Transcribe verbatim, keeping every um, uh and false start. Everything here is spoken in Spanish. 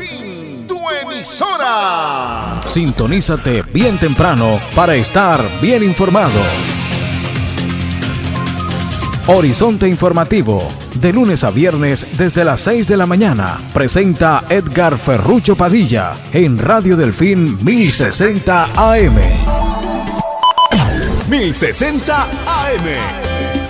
Delfín, tu emisora. Sintonízate bien temprano para estar bien informado. Horizonte Informativo, de lunes a viernes desde las seis de la mañana, presenta Edgar Ferrucho Padilla en Radio Delfín mil sesenta A M. mil sesenta A M.